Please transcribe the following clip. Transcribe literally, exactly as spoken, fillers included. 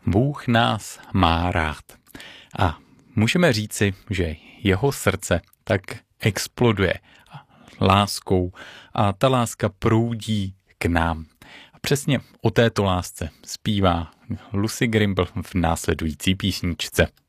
Bůh nás má rád. A můžeme říci, že jeho srdce tak exploduje láskou a ta láska proudí k nám. A přesně o této lásce zpívá Lucy Grimble v následující písničce.